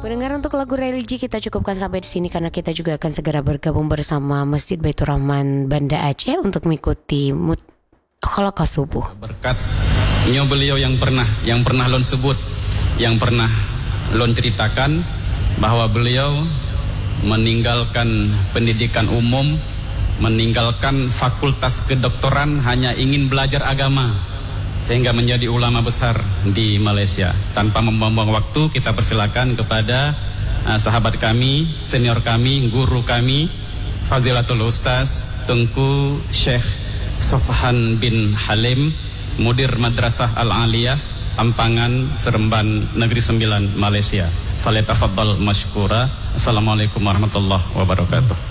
Pendengar, untuk lagu religi kita cukupkan sampai di sini karena kita juga akan segera bergabung bersama Masjid Baitur Rahman Banda Aceh untuk mengikuti Holocaust subuh. Berkatnya beliau yang pernah lon sebut, yang pernah lon ceritakan bahwa beliau meninggalkan pendidikan umum, meninggalkan fakultas kedokteran, hanya ingin belajar agama sehingga menjadi ulama besar di Malaysia. Tanpa membuang waktu, kita persilakan kepada sahabat kami, senior kami, guru kami, Fazilatul Ustaz Tengku Syekh Sofhan bin Halim, Mudir Madrasah Al-Aliyah Ampangan Seremban Negeri Sembilan Malaysia. Falyatafaddal mashkura. Assalamualaikum warahmatullahi wabarakatuh.